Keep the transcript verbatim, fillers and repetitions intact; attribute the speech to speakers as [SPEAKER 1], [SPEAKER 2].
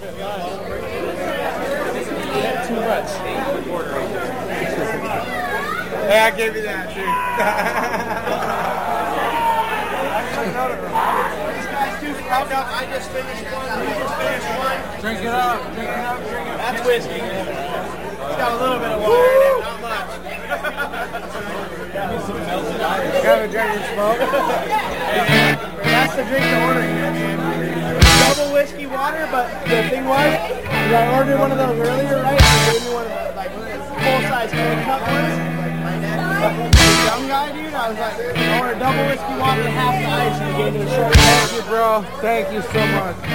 [SPEAKER 1] Too much.
[SPEAKER 2] Hey, I gave you that, dude. These guys do sprout up. I just finished one. You just finished one.
[SPEAKER 1] Drink it up. Drink it up. Drink it up.
[SPEAKER 2] That's whiskey. It's got a little bit of water in it, not much.
[SPEAKER 1] Gotta drink your smoke.
[SPEAKER 2] That's the drink to order. Double whiskey water, but the thing was, I ordered one of those earlier, right? They gave me one of the like full-size hand cup ones. But the young guy, dude, I was like, I ordered double whiskey water, half the ice, and he gave me a short.
[SPEAKER 1] Thank you, bro. Thank you so much.